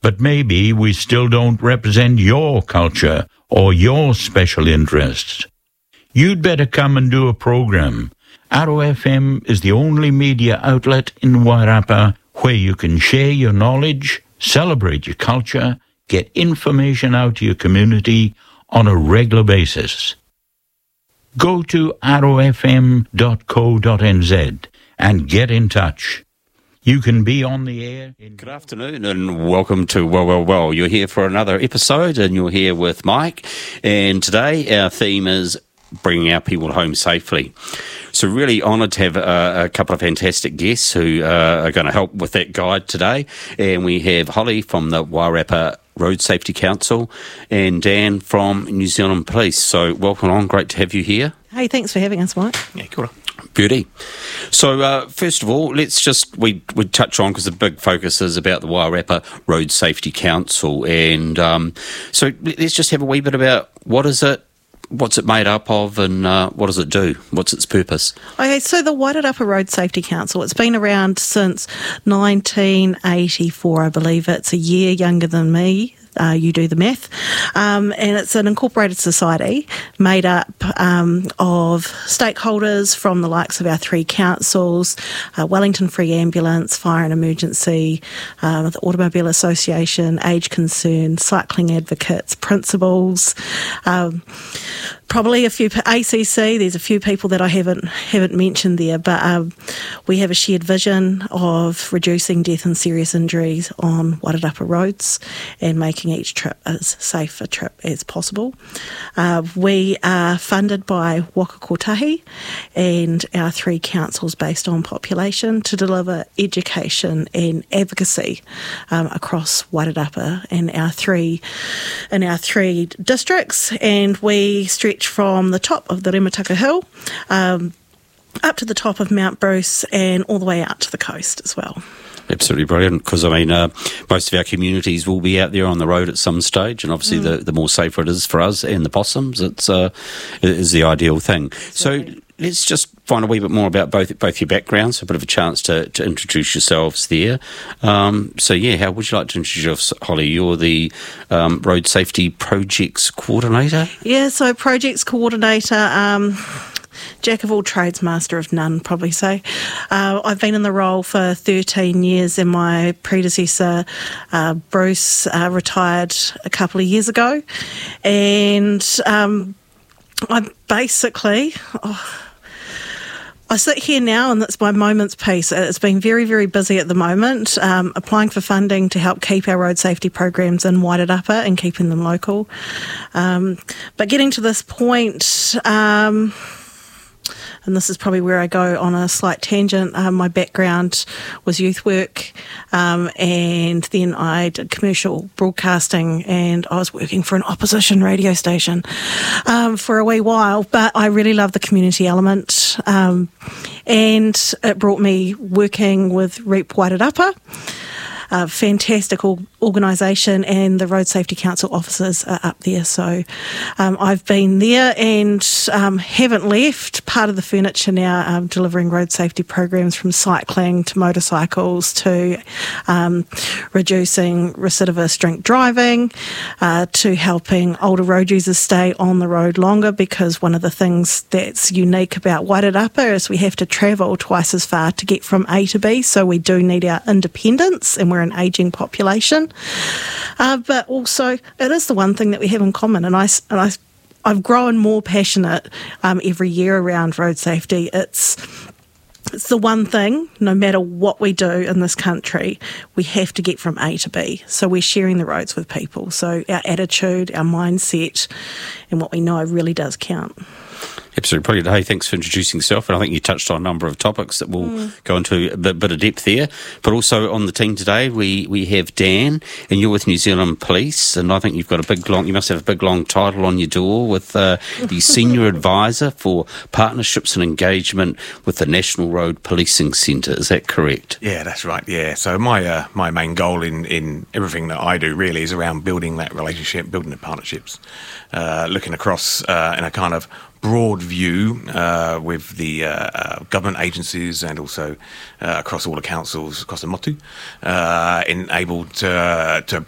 But maybe we still don't represent your culture or your special interests. You'd better come and do a program. Arrow FM is the only media outlet in Wairarapa where you can share your knowledge, celebrate your culture, get information out to your community on a regular basis. Go to arrowfm.co.nz and get in touch. You can be on the air. Good afternoon and welcome to Well. You're here for another episode and you're here with Mike. And today our theme is bringing our people home safely. So really honoured to have a couple of fantastic guests who are going to help with that guide today. And we have Holly from the Wairarapa Road Safety Council and Dan from New Zealand Police. So welcome on, great to have you here. Hey, thanks for having us, Mike. Yeah, cool. Beauty. So first of all, let's just, we touch on, because the big focus is about the Wairarapa Road Safety Council. And so let's just have a wee bit about what is it, what's it made up of, and what does it do? What's its purpose? Okay, so the Wairarapa Road Safety Council, it's been around since 1984, I believe. It's a year younger than me. You do the math. And it's an incorporated society made up of stakeholders from the likes of our three councils, Wellington Free Ambulance, Fire and Emergency, the Automobile Association, Age Concern, Cycling Advocates, Principals, probably a few ACC. There's a few people that I haven't mentioned there, but we have a shared vision of reducing death and serious injuries on Wairarapa roads and making each trip as safe a trip as possible. We are funded by Waka Kotahi and our three councils based on population to deliver education and advocacy across Wairarapa and our three districts, and we stretch from the top of the Remataka Hill up to the top of Mount Bruce and all the way out to the coast as well. Absolutely brilliant, because I mean most of our communities will be out there on the road at some stage, and obviously the more safer it is for us and the possums, it is the ideal thing. So let's just find a wee bit more about both your backgrounds, a bit of a chance to introduce yourselves there. So yeah, how would you like to introduce yourself, Holly? You're the Road Safety Projects Coordinator? Yeah, so Projects Coordinator, jack of all trades, master of none, probably say. I've been in the role for 13 years, and my predecessor, Bruce, retired a couple of years ago. And I basically... I sit here now and that's my moment's peace. It's been very, very busy at the moment, applying for funding to help keep our road safety programs in Wairarapa and keeping them local. But getting to this point... and this is probably where I go on a slight tangent. My background was youth work, and then I did commercial broadcasting, and I was working for an opposition radio station for a wee while, but I really love the community element, and it brought me working with REAP Wairarapa, a fantastic organisation, and the Road Safety Council officers are up there. So I've been there and haven't left. Part of the furniture now, delivering road safety programs from cycling to motorcycles to reducing recidivist drink driving, to helping older road users stay on the road longer, because one of the things that's unique about Wairarapa is we have to travel twice as far to get from A to B, so we do need our independence, and we're an ageing population. But also, it is the one thing that we have in common, and I've grown more passionate every year around road safety. It's the one thing, no matter what we do in this country, we have to get from A to B. So we're sharing the roads with people. So our attitude, our mindset, and what we know really does count. Absolutely brilliant. Hey, thanks for introducing yourself. And I think you touched on a number of topics that we'll go into a bit of depth there. But also on the team today, we have Dan, and you're with New Zealand Police. And I think you've got you must have a big long title on your door with the Senior Advisor for Partnerships and Engagement with the National Road Policing Centre. Is that correct? Yeah, that's right. Yeah. So my main goal in everything that I do really is around building that relationship, building the partnerships, looking across in a kind of broad view with the government agencies and also across all the councils across the motu, enabled to